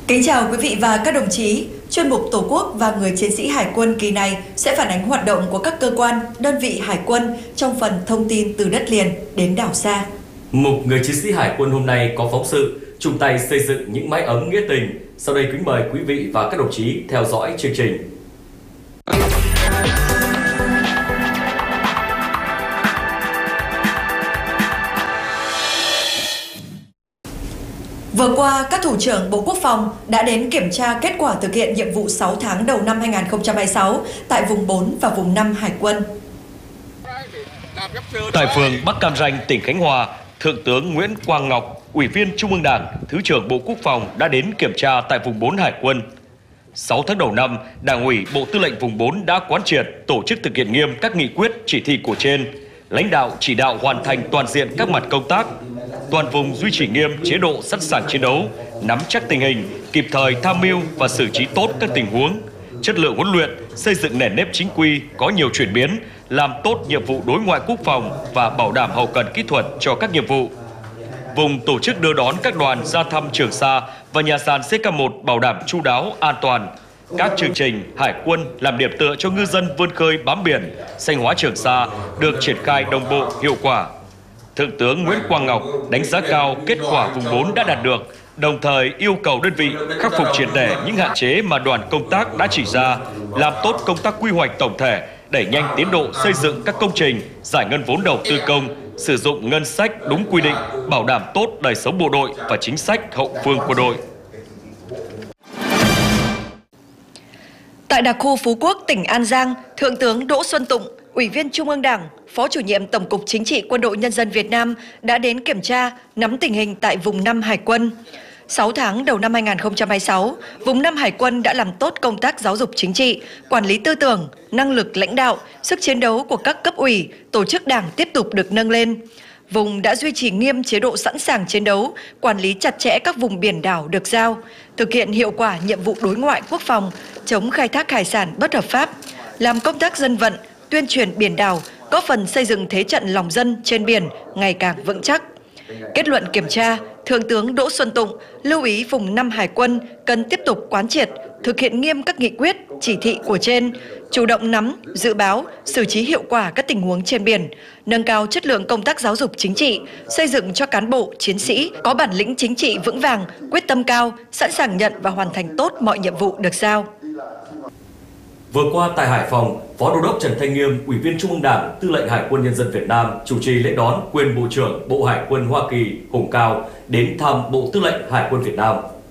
Kính chào quý vị và các đồng chí. Chuyên mục Tổ quốc và người chiến sĩ Hải quân kỳ này sẽ phản ánh hoạt động của các cơ quan, đơn vị Hải quân trong phần thông tin từ đất liền đến đảo xa. Mục Người chiến sĩ Hải quân hôm nay có phóng sự chung tay xây dựng những mái ấm nghĩa tình. Sau đây kính mời quý vị và các đồng chí theo dõi chương trình. Vừa qua, các thủ trưởng Bộ Quốc phòng đã đến kiểm tra kết quả thực hiện nhiệm vụ 6 tháng đầu năm 2026 tại vùng 4 và vùng 5 Hải quân. Tại phường Bắc Cam Ranh, tỉnh Khánh Hòa, Thượng tướng Nguyễn Quang Ngọc, Ủy viên Trung ương Đảng, Thứ trưởng Bộ Quốc phòng đã đến kiểm tra tại vùng 4 Hải quân. 6 tháng đầu năm, Đảng ủy Bộ Tư lệnh vùng 4 đã quán triệt tổ chức thực hiện nghiêm các nghị quyết, chỉ thị của trên, lãnh đạo chỉ đạo hoàn thành toàn diện các mặt công tác. Toàn vùng duy trì nghiêm chế độ sẵn sàng chiến đấu, nắm chắc tình hình, kịp thời tham mưu và xử trí tốt các tình huống. Chất lượng huấn luyện, xây dựng nền nếp chính quy có nhiều chuyển biến, làm tốt nhiệm vụ đối ngoại quốc phòng và bảo đảm hậu cần kỹ thuật cho các nhiệm vụ. Vùng tổ chức đưa đón các đoàn ra thăm Trường Sa và nhà sàn CK1 bảo đảm chu đáo, an toàn. Các chương trình Hải quân làm điểm tựa cho ngư dân vươn khơi bám biển, xanh hóa Trường Sa được triển khai đồng bộ, hiệu quả. Thượng tướng Nguyễn Quang Ngọc đánh giá cao kết quả vùng 4 đã đạt được, đồng thời yêu cầu đơn vị khắc phục triệt để những hạn chế mà đoàn công tác đã chỉ ra, làm tốt công tác quy hoạch tổng thể, đẩy nhanh tiến độ xây dựng các công trình, giải ngân vốn đầu tư công, sử dụng ngân sách đúng quy định, bảo đảm tốt đời sống bộ đội và chính sách hậu phương quân đội. Tại đặc khu Phú Quốc, tỉnh An Giang, Thượng tướng Đỗ Xuân Tụng, Ủy viên Trung ương Đảng, Phó Chủ nhiệm Tổng cục Chính trị Quân đội Nhân dân Việt Nam đã đến kiểm tra, nắm tình hình tại vùng 5 Hải quân. 6 tháng đầu năm 2026, vùng 5 Hải quân đã làm tốt công tác giáo dục chính trị, quản lý tư tưởng, năng lực lãnh đạo, sức chiến đấu của các cấp ủy, tổ chức đảng tiếp tục được nâng lên. Vùng đã duy trì nghiêm chế độ sẵn sàng chiến đấu, quản lý chặt chẽ các vùng biển đảo được giao, thực hiện hiệu quả nhiệm vụ đối ngoại quốc phòng, chống khai thác hải sản bất hợp pháp, làm công tác dân vận, tuyên truyền biển đảo, góp phần xây dựng thế trận lòng dân trên biển ngày càng vững chắc. Kết luận kiểm tra, Thượng tướng Đỗ Xuân Tụng lưu ý vùng 5 Hải quân cần tiếp tục quán triệt, thực hiện nghiêm các nghị quyết, chỉ thị của trên, chủ động nắm, dự báo, xử trí hiệu quả các tình huống trên biển, nâng cao chất lượng công tác giáo dục chính trị, xây dựng cho cán bộ, chiến sĩ có bản lĩnh chính trị vững vàng, quyết tâm cao, sẵn sàng nhận và hoàn thành tốt mọi nhiệm vụ được giao. Vừa qua tại Hải Phòng, Phó Đô đốc Trần Thanh Nghiêm, Ủy viên Trung ương Đảng, Tư lệnh Hải quân Nhân dân Việt Nam chủ trì lễ đón quyền Bộ trưởng Bộ Hải quân Hoa Kỳ Hùng Cao đến thăm Bộ Tư lệnh Hải quân Việt Nam.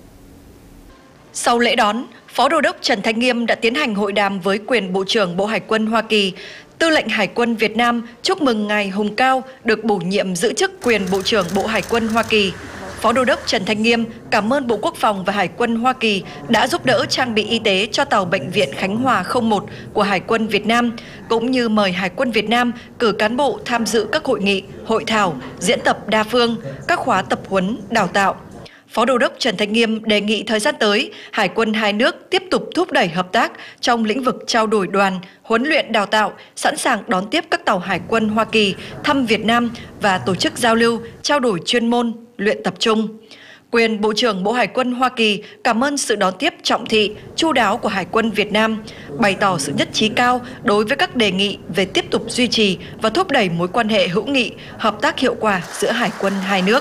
Sau lễ đón, Phó Đô đốc Trần Thanh Nghiêm đã tiến hành hội đàm với quyền Bộ trưởng Bộ Hải quân Hoa Kỳ. Tư lệnh Hải quân Việt Nam chúc mừng ngài Hùng Cao được bổ nhiệm giữ chức quyền Bộ trưởng Bộ Hải quân Hoa Kỳ. Phó Đô đốc Trần Thanh Nghiêm cảm ơn Bộ Quốc phòng và Hải quân Hoa Kỳ đã giúp đỡ trang bị y tế cho tàu Bệnh viện Khánh Hòa 01 của Hải quân Việt Nam, cũng như mời Hải quân Việt Nam cử cán bộ tham dự các hội nghị, hội thảo, diễn tập đa phương, các khóa tập huấn, đào tạo. Phó Đô đốc Trần Thanh Nghiêm đề nghị thời gian tới, Hải quân hai nước tiếp tục thúc đẩy hợp tác trong lĩnh vực trao đổi đoàn, huấn luyện đào tạo, sẵn sàng đón tiếp các tàu Hải quân Hoa Kỳ thăm Việt Nam và tổ chức giao lưu, trao đổi chuyên môn, luyện tập trung. Quyền Bộ trưởng Bộ Hải quân Hoa Kỳ cảm ơn sự đón tiếp trọng thị, chu đáo của Hải quân Việt Nam, bày tỏ sự nhất trí cao đối với các đề nghị về tiếp tục duy trì và thúc đẩy mối quan hệ hữu nghị, hợp tác hiệu quả giữa Hải quân hai nước.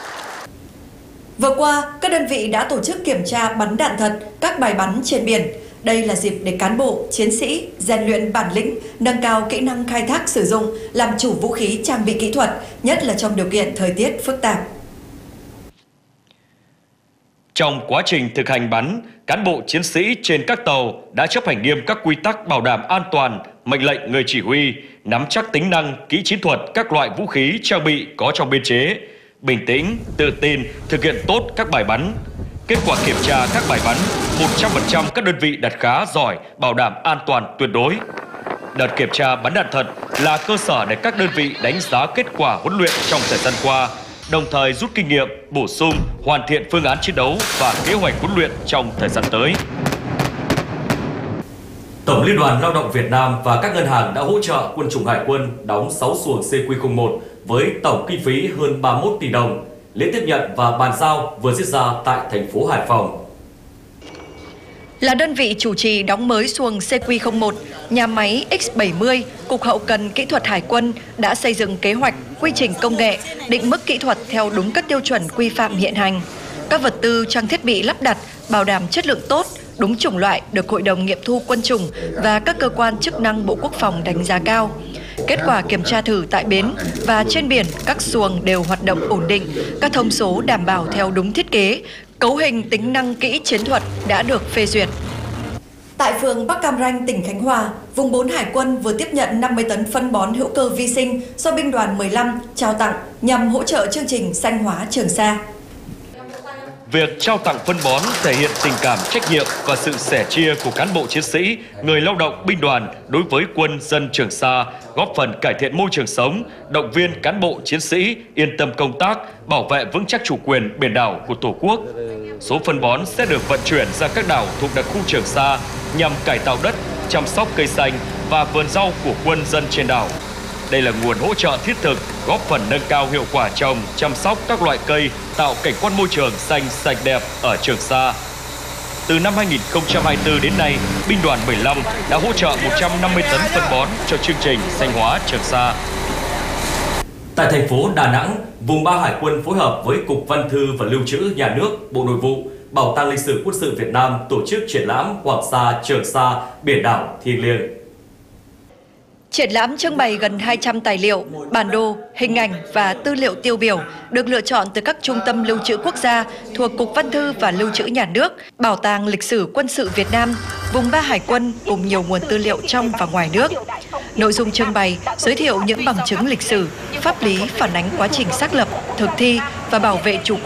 Vừa qua, các đơn vị đã tổ chức kiểm tra bắn đạn thật, các bài bắn trên biển. Đây là dịp để cán bộ, chiến sĩ rèn luyện bản lĩnh, nâng cao kỹ năng khai thác sử dụng, làm chủ vũ khí trang bị kỹ thuật, nhất là trong điều kiện thời tiết phức tạp. Trong quá trình thực hành bắn, cán bộ chiến sĩ trên các tàu đã chấp hành nghiêm các quy tắc bảo đảm an toàn, mệnh lệnh người chỉ huy, nắm chắc tính năng, kỹ chiến thuật các loại vũ khí trang bị có trong biên chế, bình tĩnh, tự tin, thực hiện tốt các bài bắn. Kết quả kiểm tra các bài bắn, 100% các đơn vị đạt khá giỏi, bảo đảm an toàn tuyệt đối. Đợt kiểm tra bắn đạn thật là cơ sở để các đơn vị đánh giá kết quả huấn luyện trong thời gian qua, đồng thời rút kinh nghiệm, bổ sung, hoàn thiện phương án chiến đấu và kế hoạch huấn luyện trong thời gian tới. Tổng Liên đoàn Lao động Việt Nam và các ngân hàng đã hỗ trợ quân chủng Hải quân đóng 6 xuồng CQ01 với tổng kinh phí hơn 31 tỷ đồng. Lễ tiếp nhận và bàn giao vừa diễn ra tại thành phố Hải Phòng. Là đơn vị chủ trì đóng mới xuồng CQ-01, nhà máy X-70, Cục Hậu cần Kỹ thuật Hải quân đã xây dựng kế hoạch, quy trình công nghệ, định mức kỹ thuật theo đúng các tiêu chuẩn quy phạm hiện hành. Các vật tư, trang thiết bị lắp đặt bảo đảm chất lượng tốt, đúng chủng loại được Hội đồng nghiệm thu quân chủng và các cơ quan chức năng Bộ Quốc phòng đánh giá cao. Kết quả kiểm tra thử tại bến và trên biển, các xuồng đều hoạt động ổn định, các thông số đảm bảo theo đúng thiết kế, cấu hình tính năng kỹ chiến thuật đã được phê duyệt. Tại phường Bắc Cam Ranh, tỉnh Khánh Hòa, vùng 4 Hải quân vừa tiếp nhận 50 tấn phân bón hữu cơ vi sinh do binh đoàn 15 trao tặng nhằm hỗ trợ chương trình xanh hóa Trường Sa. Việc trao tặng phân bón thể hiện tình cảm, trách nhiệm và sự sẻ chia của cán bộ chiến sĩ, người lao động binh đoàn đối với quân dân Trường Sa, góp phần cải thiện môi trường sống, động viên cán bộ chiến sĩ yên tâm công tác, bảo vệ vững chắc chủ quyền biển đảo của Tổ quốc. Số phân bón sẽ được vận chuyển ra các đảo thuộc đặc khu Trường Sa nhằm cải tạo đất, chăm sóc cây xanh và vườn rau của quân dân trên đảo. Đây là nguồn hỗ trợ thiết thực, góp phần nâng cao hiệu quả trồng, chăm sóc các loại cây, tạo cảnh quan môi trường xanh sạch đẹp ở Trường Sa. Từ năm 2024 đến nay, binh đoàn 15 đã hỗ trợ 150 tấn phân bón cho chương trình xanh hóa Trường Sa. Tại thành phố Đà Nẵng, vùng 3 Hải quân phối hợp với Cục Văn thư và Lưu trữ Nhà nước, Bộ Nội vụ, Bảo tàng Lịch sử Quân sự Việt Nam tổ chức triển lãm Hoàng Sa, Trường Sa, biển đảo thiêng liêng. Triển lãm trưng bày gần 200 tài liệu, bản đồ, hình ảnh và tư liệu tiêu biểu được lựa chọn từ các trung tâm lưu trữ quốc gia thuộc Cục Văn thư và Lưu trữ Nhà nước, Bảo tàng Lịch sử Quân sự Việt Nam, vùng 3 Hải quân cùng nhiều nguồn tư liệu trong và ngoài nước. Nội dung trưng bày giới thiệu những bằng chứng lịch sử, pháp lý phản ánh quá trình xác lập, thực thi và bảo vệ chủ